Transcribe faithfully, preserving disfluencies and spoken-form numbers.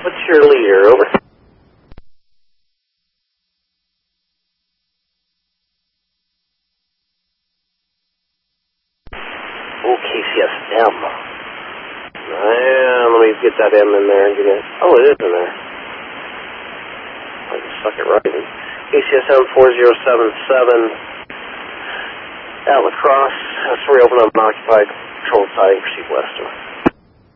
What's your leader? Over. Oh, K C S M. And let me get that M in there and get it. Oh, it is in there. I can suck it right in. K C S M four zero seven seven at La Crosse. That's where we open up unoccupied. Control siding, proceed west.